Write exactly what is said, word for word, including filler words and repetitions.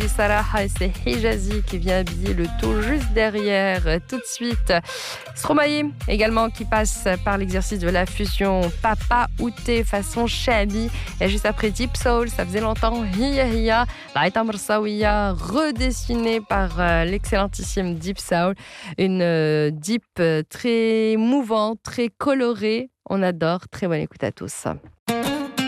Bisaraha et c'est Hijazi qui vient habiller le tout juste derrière. Tout de suite, Stromae également qui passe par l'exercice de la fusion Papa Outé façon Chabi. Et juste après Deep Soul, ça faisait longtemps, Hiya Hiya, Laïta Mrsaouia, redessiné par euh, l'excellentissime Deep Soul. Une euh, deep euh, très mouvante, très colorée. On adore. Très bonne écoute à tous.